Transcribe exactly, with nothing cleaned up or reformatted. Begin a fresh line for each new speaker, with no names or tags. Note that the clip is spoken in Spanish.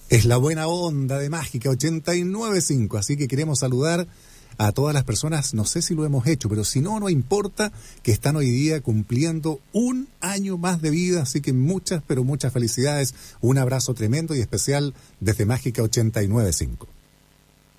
Es la buena onda de Mágica ochenta y nueve punto cinco, así que queremos saludar a todas las personas, no sé si lo hemos hecho, pero si no, no importa, que están hoy día cumpliendo un año más de vida, así que muchas, pero muchas felicidades, un abrazo tremendo y especial desde Mágica ochenta y nueve punto cinco.